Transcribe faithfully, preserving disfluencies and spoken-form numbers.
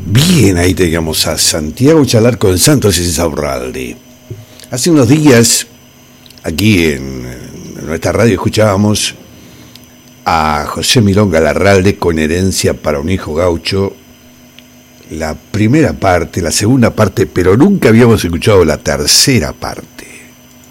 Bien, ahí teníamos a Santiago Chalar con Santos Insaurralde. Hace unos días, aquí en, en nuestra radio, escuchábamos a José Milonga Larralde con Herencia para un hijo gaucho. La primera parte, la segunda parte, pero nunca habíamos escuchado la tercera parte.